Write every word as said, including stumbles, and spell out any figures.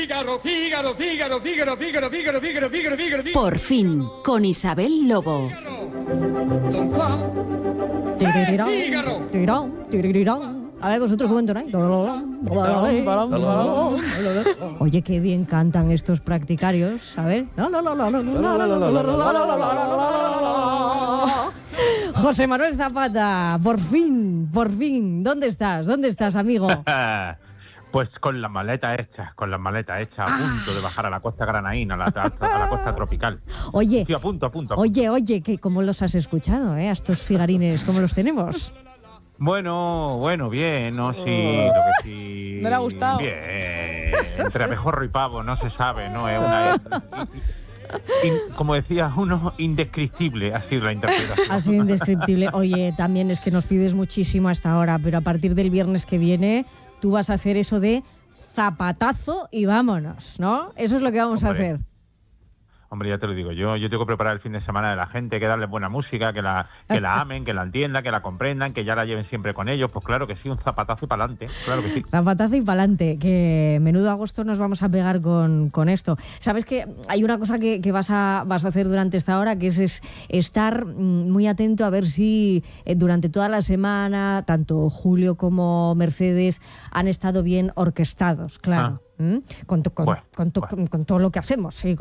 Fígaro, Fígaro, Fígaro, Fígaro, Fígaro, Fígaro, Fígaro, Fígaro, Fígaro. Por fin, con Isabel Lobo. Don Juan. Tirirán, Fígaro. tirirán, tirirán. A ver, vosotros cómo entonáis. Oye, qué bien cantan estos practicarios. A ver. José Manuel Zapata, por fin, por fin. ¿Dónde estás? ¿Dónde estás, amigo? Pues con la maleta hecha, con la maleta hecha, a punto de bajar a la costa granaína, a la, a la costa tropical. Oye, Sí, a punto, a punto, a punto. oye, oye, que ¿cómo los has escuchado, eh? A estos figarines, ¿cómo los tenemos? Bueno, bueno, bien, no, sí, lo que sí... ¿No le ha gustado? Bien, entre abejorro y pavo, no se sabe, ¿no? Es una... in- como decía uno, indescriptible, así la interpretación. Así indescriptible. Oye, también es que nos pides muchísimo hasta ahora, pero a partir del viernes que viene tú vas a hacer eso de zapatazo y vámonos, ¿no? Eso es lo que vamos Hombre. a hacer. Hombre, ya te lo digo, yo yo tengo que preparar el fin de semana de la gente, que darle buena música, que la que la amen, que la entiendan, que la comprendan, que ya la lleven siempre con ellos. Pues claro que sí, un zapatazo y para adelante, claro que sí. Zapatazo y pa'lante, que menudo agosto nos vamos a pegar con, con esto. Sabes que hay una cosa que, que vas, a, vas a hacer durante esta hora, que es, es estar mm, muy atento a ver si eh, durante toda la semana, tanto Julio como Mercedes han estado bien orquestados, claro. Ah. ¿Mm? Con, to- con, Bueno, con to- bueno. con- con todo lo que hacemos, sí,